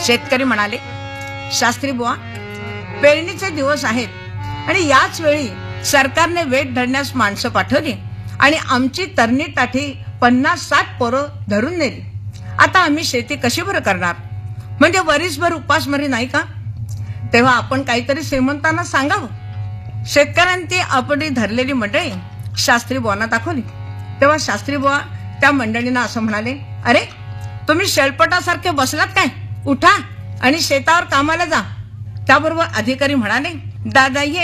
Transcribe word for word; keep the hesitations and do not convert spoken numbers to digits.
शेतकरी म्हणाले, शास्त्री बुवा, पेरणीचे दिवस आहेत आणि याच वेळी सरकारने वेट धरण्यास माणसं पाठवली आणि आमची तरणी टाठी पन्नास साठ पोरं धरून नेली. आता आम्ही शेती कशी बरं करणार? म्हणजे वरीसभर उपासमारी नाही का? तेव्हा आपण काहीतरी श्रीमंतांना सांगावं. शेतकऱ्यांनी आपली धरलेली मंडळी शास्त्री बुवांना दाखवली. तेव्हा शास्त्री बुवा त्या मंडळींना असं म्हणाले, अरे तुम्ही शेळपटासारखे बसलात काय? उठा आणि शेतावर कामाला जा. त्याबरोबर अधिकारी म्हणाले, दादा ये